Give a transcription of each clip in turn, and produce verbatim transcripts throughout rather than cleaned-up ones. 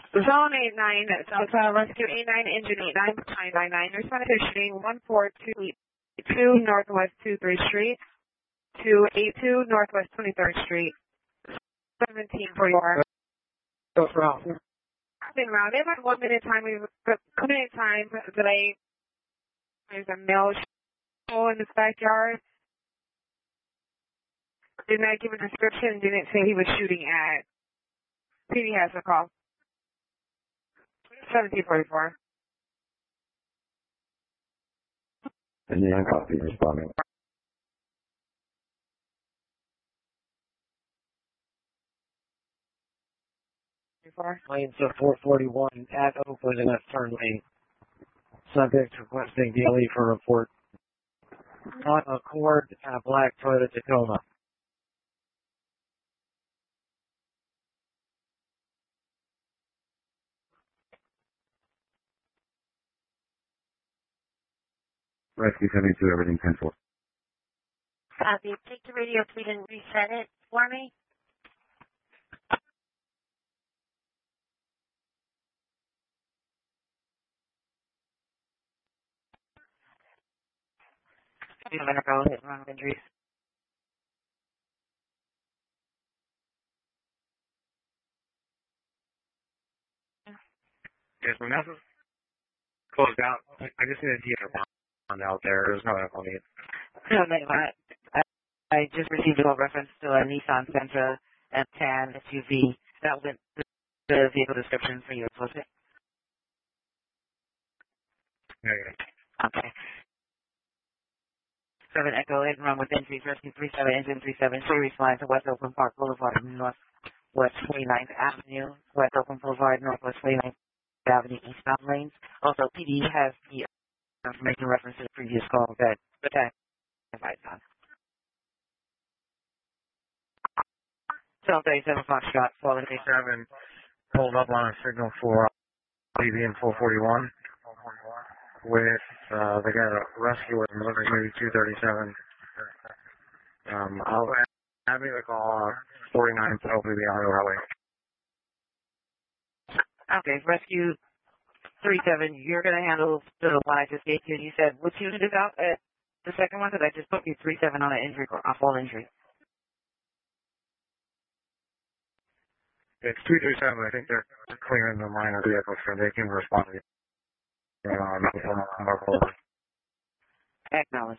Zone eight nine, Delta Rescue eight nine, Engine eight nine, nine nine nine, responded to shooting one four two two Northwest twenty-third Street, two eight two Northwest twenty-third Street, seventeen forty-four. What's wrong? I've been around. They have like one minute time, we one minute time delay. There's a male show in this backyard. Did not give a description, didn't say he was shooting at. P D has a call. seventeen forty-four. And the copy responding. Lanes of four forty-one at Oakland in that turn lane. Subject requesting D L E for report. On Accord, uh, black Toyota Tacoma. Rescue seventy-two, everything ten four. Copy. Take the radio feed and reset it for me. I'm going to go hit wrong injuries. Yes, my message closed out. I just need a T on out there. There's no echo need. No, no, I, I just received a reference to a Nissan Sentra M ten S U V. That was the, the vehicle description for you, was it? Yeah, yeah. Okay. seven Echo eight, run with entries, rescue three seven, engine three seven, series line to West Oakland Park Boulevard, Northwest twenty-ninth Avenue, West Oakland Boulevard, Northwest twenty-ninth Avenue, eastbound lanes. Also, P D has the information reference to the previous call that the tag advised on. twelve thirty-seven Foxtrot, falling seven, pulled up on a signal for P D in four forty-one. With, uh, they got a rescue with Military maybe two thirty-seven. Um, I'll have me to call uh, forty-nine, so hopefully be on the highway. Okay, rescue three seven, you're going to handle the one I just gave you. You said, which unit is out at the second one? Because I just put you three seven on an injury, on full injury. It's two three seven. I think they're clearing the minor vehicles so they can respond to you. Um, Acknowledge.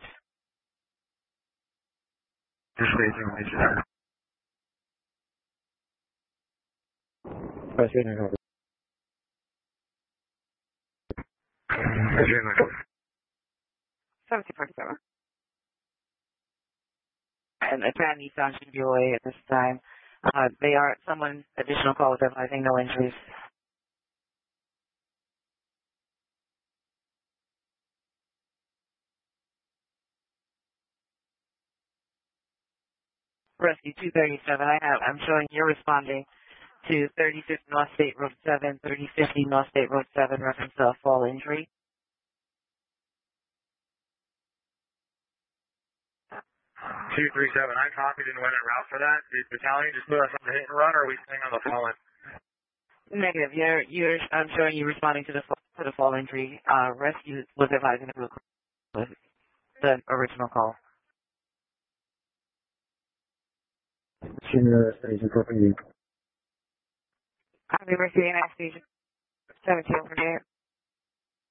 Just raising my shot. seventeen forty-seven. And the Pan Nissan should be away at this time. Uh, they are someone additional call with advising no injuries. Rescue two thirty-seven, I have, I'm showing you're responding to thirty-fifth North State Road seven, thirty fifty North State Road seven, reference to fall injury. two three seven, I copied and went en route for that. Did battalion just put us on the hit and run, or are we staying on the fallen? Negative, you're, you're, I'm showing you responding to the, to the fall injury. Uh, rescue was advising the, the original call. Senior station for P D. Copy, rescue eight nine, station seventeen forty-eight.